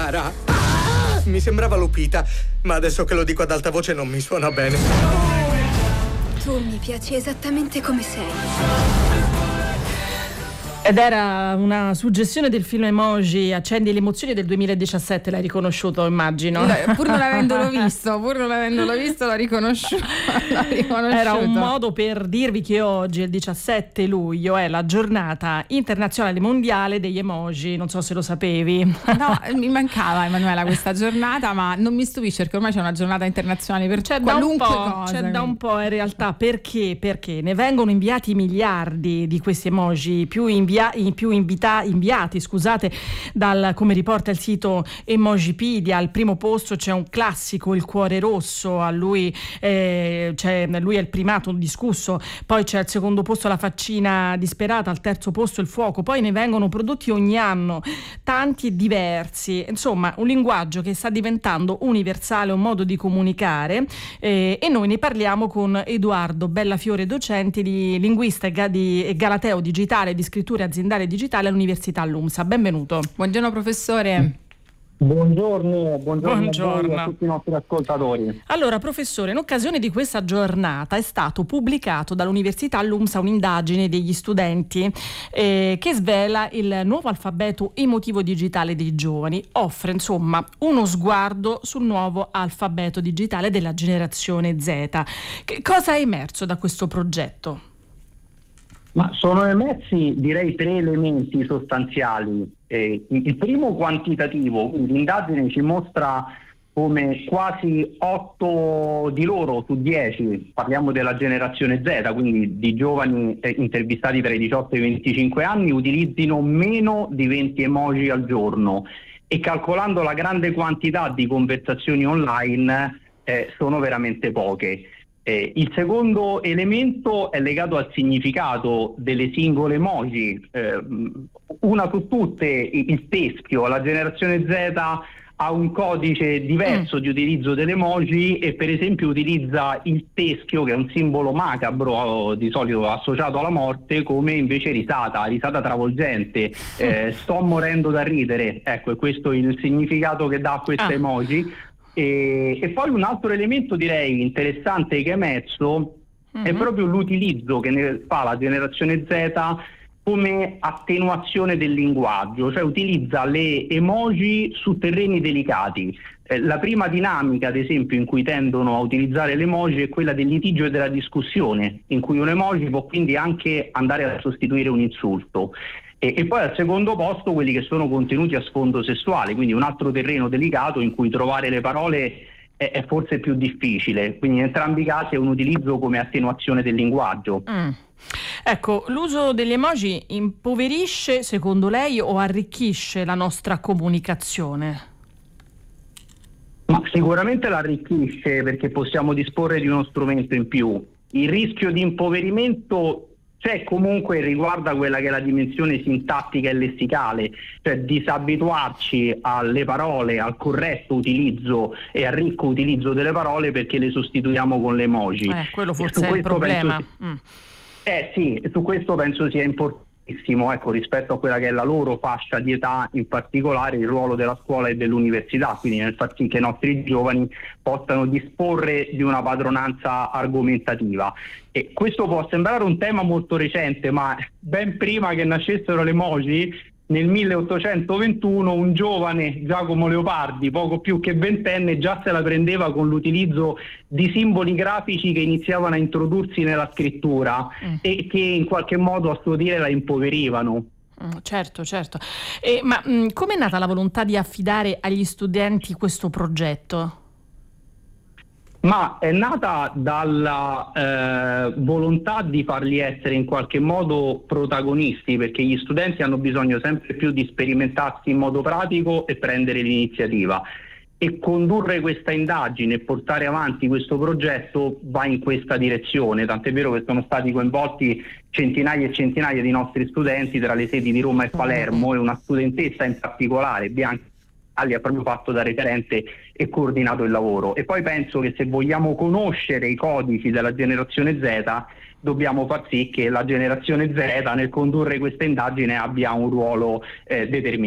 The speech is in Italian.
Chiara. Mi sembrava Lupita, ma adesso che lo dico ad alta voce non mi suona bene. Tu mi piaci esattamente come sei. Ed era una suggestione del film Emoji, Accendi le emozioni del 2017, l'hai riconosciuto, immagino. Pur non avendolo visto, l'ho riconosciuto. Era un modo per dirvi che oggi, il 17 luglio, è la giornata internazionale mondiale degli emoji. Non so se lo sapevi. No, mi mancava, Emanuela, questa giornata, ma non mi stupisce perché ormai c'è una giornata internazionale per qualunque cosa. C'è da un po' in realtà. Perché? Perché ne vengono inviati miliardi di questi emoji, più inviati, scusate, come riporta il sito Emojipedia. Al primo posto c'è un classico, il cuore rosso, lui è il primato discusso, poi c'è al secondo posto la faccina disperata, al terzo posto il fuoco, poi ne vengono prodotti ogni anno tanti e diversi, insomma un linguaggio che sta diventando universale, un modo di comunicare, e noi ne parliamo con Edoardo Bellafiore, docente di linguista e galateo digitale di scrittura aziendale digitale all'Università LUMSA. Benvenuto. Buongiorno professore. Buongiorno a tutti i nostri ascoltatori. Allora professore, in occasione di questa giornata è stato pubblicato dall'Università LUMSA un'indagine degli studenti che svela il nuovo alfabeto emotivo digitale dei giovani, offre insomma uno sguardo sul nuovo alfabeto digitale della generazione Z. Che cosa è emerso da questo progetto? Ma sono emersi, direi, 3 elementi sostanziali. Il primo quantitativo, l'indagine ci mostra come quasi 8 di loro su 10, parliamo della generazione Z, quindi di giovani intervistati tra i 18 e i 25 anni, utilizzino meno di 20 emoji al giorno, e calcolando la grande quantità di conversazioni online sono veramente poche. Il secondo elemento è legato al significato delle singole emoji. Una su tutte, il teschio. La generazione Z ha un codice diverso di utilizzo delle emoji e per esempio utilizza il teschio, che è un simbolo macabro di solito associato alla morte, come invece risata travolgente. Sto morendo da ridere, ecco, è questo il significato che dà a questa emoji. E poi un altro elemento, direi, interessante che è emerso è proprio l'utilizzo che ne fa la generazione Z come attenuazione del linguaggio, cioè utilizza le emoji su terreni delicati. La prima dinamica, ad esempio, in cui tendono a utilizzare le emoji è quella del litigio e della discussione, in cui un emoji può quindi anche andare a sostituire un insulto. E poi al secondo posto quelli che sono contenuti a sfondo sessuale, quindi un altro terreno delicato in cui trovare le parole è forse più difficile, quindi in entrambi i casi è un utilizzo come attenuazione del linguaggio. Ecco, l'uso degli emoji impoverisce, secondo lei, o arricchisce la nostra comunicazione? Ma sicuramente l'arricchisce, perché possiamo disporre di uno strumento in più. Il rischio di impoverimento c'è comunque, riguarda quella che è la dimensione sintattica e lessicale, cioè disabituarci alle parole, al corretto utilizzo e al ricco utilizzo delle parole perché le sostituiamo con le emoji. Quello forse è il problema. Sì, su questo penso sia importantissimo, ecco, rispetto a quella che è la loro fascia di età, in particolare il ruolo della scuola e dell'università, quindi nel far sì che i nostri giovani possano disporre di una padronanza argomentativa. E questo può sembrare un tema molto recente, ma ben prima che nascessero le emoji, nel 1821 un giovane, Giacomo Leopardi, poco più che ventenne, già se la prendeva con l'utilizzo di simboli grafici che iniziavano a introdursi nella scrittura e che in qualche modo, a suo dire, la impoverivano. Certo. Ma com'è nata la volontà di affidare agli studenti questo progetto? Ma è nata dalla volontà di farli essere in qualche modo protagonisti, perché gli studenti hanno bisogno sempre più di sperimentarsi in modo pratico e prendere l'iniziativa. E condurre questa indagine e portare avanti questo progetto va in questa direzione, tant'è vero che sono stati coinvolti centinaia e centinaia di nostri studenti tra le sedi di Roma e Palermo, e una studentessa in particolare, Bianca, ha proprio fatto da referente e coordinato il lavoro. E poi penso che se vogliamo conoscere i codici della generazione Z dobbiamo far sì che la generazione Z nel condurre questa indagine abbia un ruolo determinante.